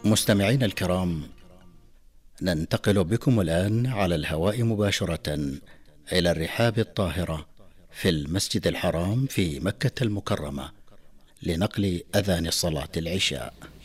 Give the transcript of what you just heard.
مستمعين الكرام، ننتقل بكم الآن على الهواء مباشرة إلى الرحاب الطاهرة في المسجد الحرام في مكة المكرمة لنقل أذان صلاة العشاء.